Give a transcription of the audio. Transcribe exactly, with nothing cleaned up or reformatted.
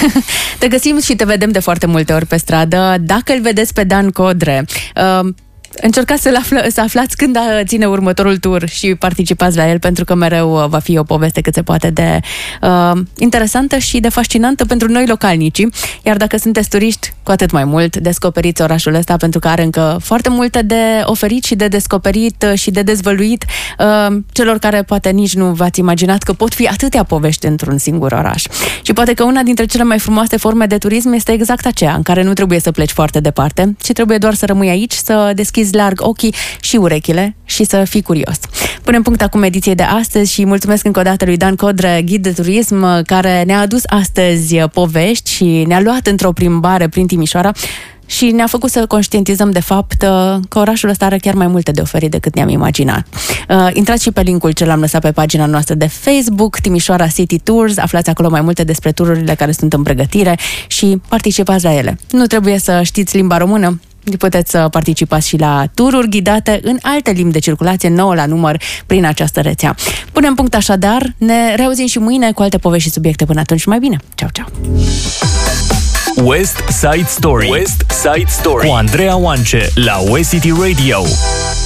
Te găsim și te vedem de foarte multe ori pe stradă. Dacă îl vedeți pe Dan Codre, uh, încercați să, află, să aflați când ține următorul tur și participați la el, pentru că mereu va fi o poveste cât se poate de uh, interesantă și de fascinantă pentru noi localnicii. Iar dacă sunteți turiști, cu atât mai mult descoperiți orașul ăsta, pentru că are încă foarte multe de oferit și de descoperit și de dezvăluit uh, celor care poate nici nu v-ați imaginat că pot fi atâtea povești într-un singur oraș. Și poate că una dintre cele mai frumoase forme de turism este exact aceea, în care nu trebuie să pleci foarte departe, ci trebuie doar să rămâi aici, să deschizi larg ochii și urechile și să fii curios. Punem punct acum ediției de astăzi și mulțumesc încă o dată lui Dan Codre, ghid de turism, care ne-a adus astăzi povești și ne-a luat într-o plimbare prin Timișoara și ne-a făcut să conștientizăm de fapt că orașul ăsta are chiar mai multe de oferit decât ne-am imaginat. Uh, intrați și pe linkul ce l-am lăsat pe pagina noastră de Facebook, Timișoara City Tours, aflați acolo mai multe despre tururile care sunt în pregătire și participați la ele. Nu trebuie să știți limba română, puteți să participați și la tururi ghidate în alte limbi de circulație, nouă la număr, prin această rețea. Punem punct așadar, ne reauzim și mâine cu alte povești și subiecte. Până atunci, mai bine! Ceau, ceau! West Side Story. West Side Story cu Andreea Oance la West City Radio.